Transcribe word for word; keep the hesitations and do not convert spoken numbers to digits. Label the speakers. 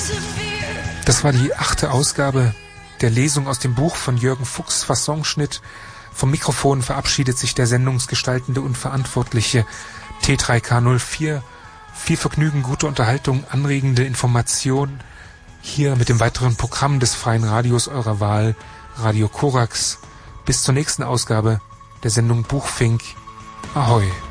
Speaker 1: Das war die achte Ausgabe der Lesung aus dem Buch von Jürgen Fuchs, Fassonschnitt. Vom Mikrofon verabschiedet sich der sendungsgestaltende und verantwortliche T drei K null vier. Viel Vergnügen, gute Unterhaltung, anregende Information hier mit dem weiteren Programm des freien Radios eurer Wahl, Radio Korax. Bis zur nächsten Ausgabe der Sendung Buchfink. Ahoi.